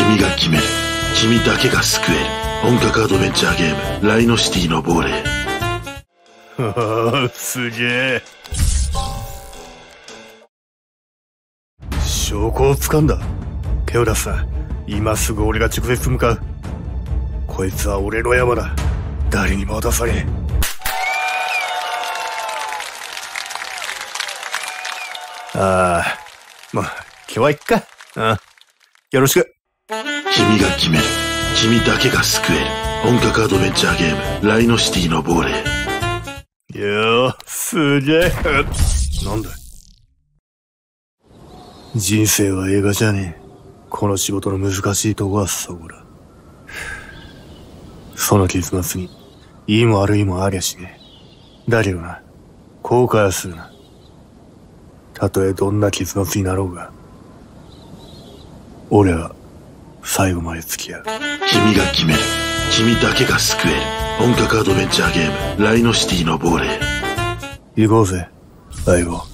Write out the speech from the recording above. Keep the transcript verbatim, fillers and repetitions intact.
君が決める。君だけが救える。本格アドベンチャーゲーム、ライノシティの亡霊。 はあ、すげえ。証拠を掴んだ。手を出すな。今すぐ俺が直接向かう。こいつは俺の山だ。誰にも渡さねえ。ああ、まあ、今日はいっか。ああ、よろしく。 君が決める。君だけが救える。本格アドベンチャーゲーム、ライノシティの亡霊。 よー、すげえ。なんだ。人生は映画じゃねえ。この仕事の難しいとこはそこだ。その結末に、いいも悪いもありゃしねえ。だけどな、後悔はするな。たとえどんな結末になろうが、俺は最後まで付き合う。 君が決める。君だけが救える。本格アドベンチャーゲーム、ライノシティの亡霊。 行こうぜ、相棒。